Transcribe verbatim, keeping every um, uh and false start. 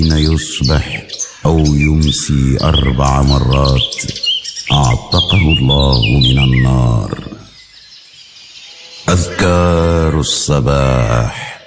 يصبح أو يمسي أربع مرات أعتقه الله من النار. أذكار الصباح.